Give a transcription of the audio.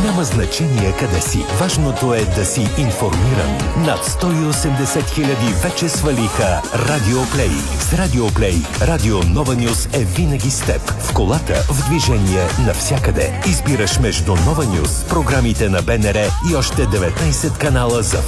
Няма значение къде си. Важното е да си информиран. Над 180 хиляди вече свалиха Радиоплей. С Радиоплей Радио Нова Нюс е винаги с теб. В колата, в движение, навсякъде. Избираш между Нова Нюс, програмите на БНР и още 19 канала за